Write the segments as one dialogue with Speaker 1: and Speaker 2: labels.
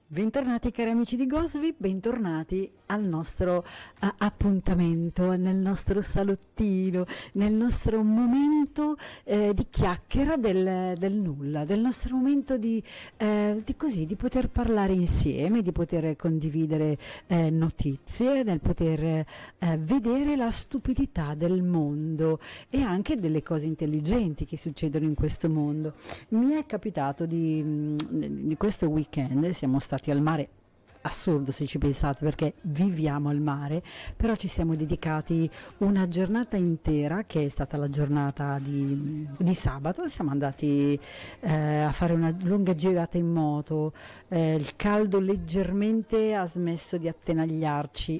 Speaker 1: Bentornati cari amici di Gosvi, bentornati al nostro appuntamento, nel nostro salottino, nel nostro momento di chiacchiera del nulla, del nostro momento di poter parlare insieme, di poter condividere notizie, nel poter vedere la stupidità del mondo e anche delle cose intelligenti che succedono in questo mondo. Mi è capitato di questo weekend, siamo stati al mare, assurdo se ci pensate perché viviamo al mare, però ci siamo dedicati una giornata intera che è stata la giornata di sabato. Siamo andati a fare una lunga girata in moto, il caldo leggermente ha smesso di attanagliarci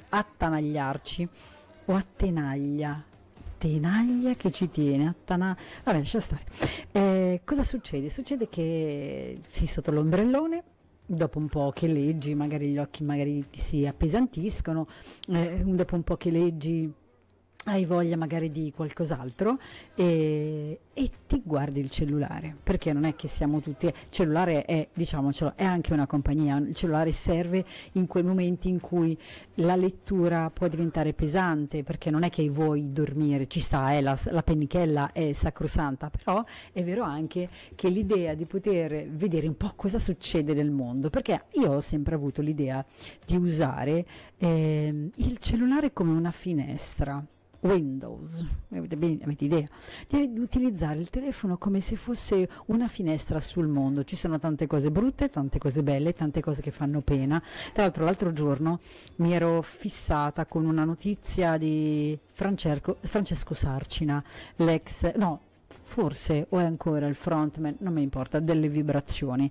Speaker 1: o attenaglia. Tenaglia che ci tiene, vabbè, lascia stare. Cosa succede? Succede che sei sotto l'ombrellone, dopo un po' che leggi, magari gli occhi magari ti si appesantiscono, dopo un po' che leggi hai voglia magari di qualcos'altro e ti guardi il cellulare, perché non è che siamo tutti, il cellulare è, diciamocelo, è anche una compagnia, il cellulare serve in quei momenti in cui la lettura può diventare pesante, perché non è che vuoi dormire, ci sta, la pennichella è sacrosanta, però è vero anche che l'idea di poter vedere un po' cosa succede nel mondo, perché io ho sempre avuto l'idea di usare il cellulare come una finestra. Windows, avete idea? Di utilizzare il telefono come se fosse una finestra sul mondo. Ci sono tante cose brutte, tante cose belle, tante cose che fanno pena. Tra l'altro l'altro giorno mi ero fissata con una notizia di Francesco Sarcina, forse o è ancora il frontman, non mi importa, delle vibrazioni,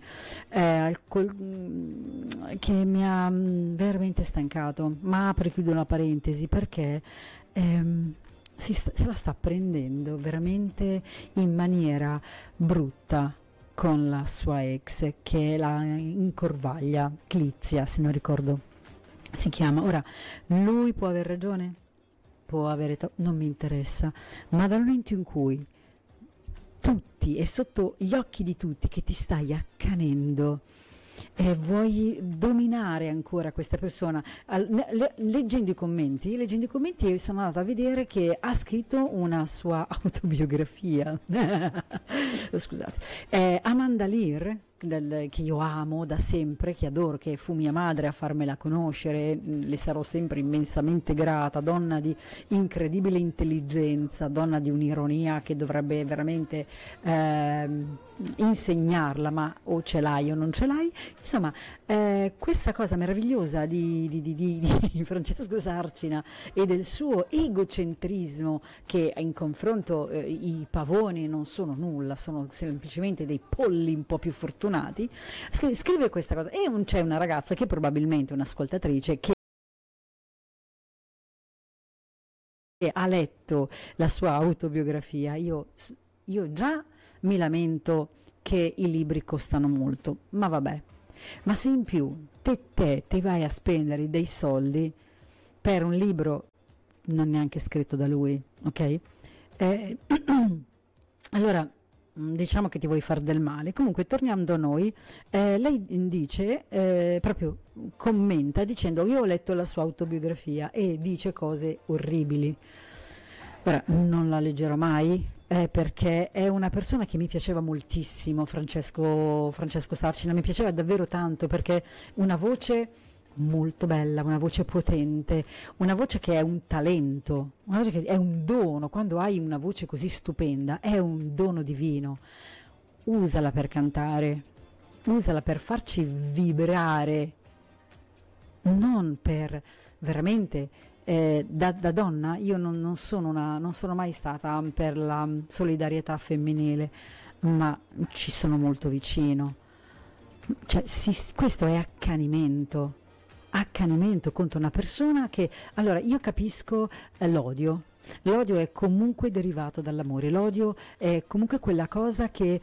Speaker 1: che mi ha veramente stancato. Ma apro e chiudo una parentesi perché se la sta prendendo veramente in maniera brutta con la sua ex, che la incorvaglia, Clizia se non ricordo si chiama. Ora lui può aver ragione, può avere non mi interessa, ma dal momento in cui tutti e sotto gli occhi di tutti che ti stai accanendo e vuoi dominare ancora questa persona, leggendo i commenti sono andata a vedere che ha scritto una sua autobiografia. Scusate, Amanda Lear, che io amo da sempre, che adoro, che fu mia madre a farmela conoscere, le sarò sempre immensamente grata, donna di incredibile intelligenza, donna di un'ironia che dovrebbe veramente insegnarla, ma o ce l'hai o non ce l'hai. Insomma, questa cosa meravigliosa di Francesco Sarcina e del suo egocentrismo, che in confronto i pavoni non sono nulla, sono semplicemente dei polli un po' più fortunati, scrive questa cosa. E c'è una ragazza che probabilmente è un'ascoltatrice che ha letto la sua autobiografia. Io già mi lamento che i libri costano molto, ma vabbè, ma se in più te vai a spendere dei soldi per un libro non neanche scritto da lui, ok? Allora diciamo che ti vuoi far del male. Comunque, tornando a noi, lei dice, proprio commenta dicendo: io ho letto la sua autobiografia e dice cose orribili. Ora, non la leggerò mai, perché è una persona che mi piaceva moltissimo, Francesco Sarcina, mi piaceva davvero tanto, perché una voce molto bella, una voce potente, una voce che è un talento, una voce che è un dono. Quando hai una voce così stupenda è un dono divino. Usala per cantare, usala per farci vibrare, non per veramente da donna. Io non sono mai stata per la solidarietà femminile, ma ci sono molto vicino. Cioè, questo è accanimento contro una persona che, allora, io capisco l'odio. L'odio è comunque derivato dall'amore, l'odio è comunque quella cosa che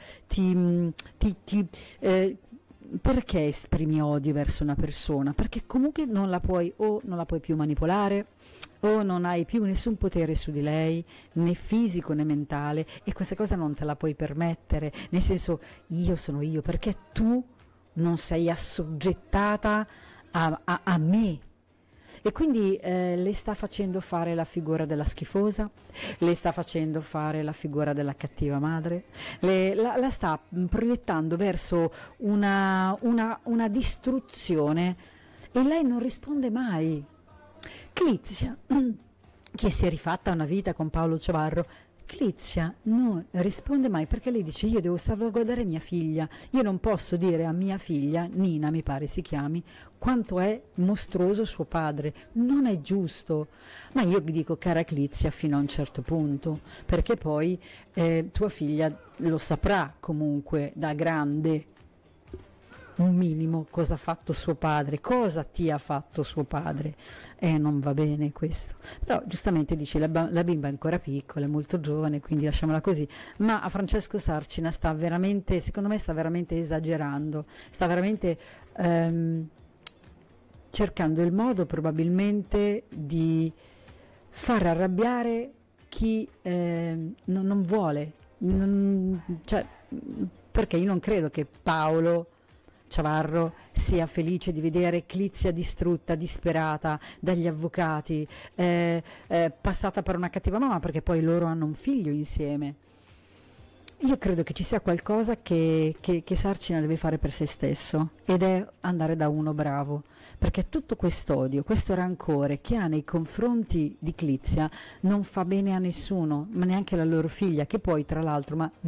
Speaker 1: perché esprimi odio verso una persona? Perché comunque non la puoi più manipolare, o non hai più nessun potere su di lei, né fisico né mentale, e questa cosa non te la puoi permettere, nel senso, io sono io, perché tu non sei assoggettata a me. E quindi le sta facendo fare la figura della schifosa, le sta facendo fare la figura della cattiva madre, la sta proiettando verso una distruzione, e lei non risponde mai. Clizia, che si è rifatta una vita con Paolo Ciavarro, Clizia non risponde mai, perché lei dice: io devo salvaguardare mia figlia, io non posso dire a mia figlia, Nina mi pare si chiami, quanto è mostruoso suo padre, non è giusto. Ma io dico, cara Clizia, fino a un certo punto, perché poi tua figlia lo saprà comunque da grande, un minimo, cosa ha fatto suo padre, cosa ti ha fatto suo padre, e non va bene questo. Però giustamente dici, la bimba è ancora piccola, è molto giovane, quindi lasciamola così. Ma a Francesco Sarcina sta veramente, secondo me sta veramente esagerando, sta veramente cercando il modo probabilmente di far arrabbiare chi non vuole, cioè, perché io non credo che Paolo Ciavarro sia felice di vedere Clizia distrutta, disperata dagli avvocati, passata per una cattiva mamma, perché poi loro hanno un figlio insieme. Io credo che ci sia qualcosa che Sarcina deve fare per se stesso, ed è andare da uno bravo, perché tutto quest'odio, questo rancore che ha nei confronti di Clizia non fa bene a nessuno, ma neanche alla loro figlia, che poi tra l'altro, ma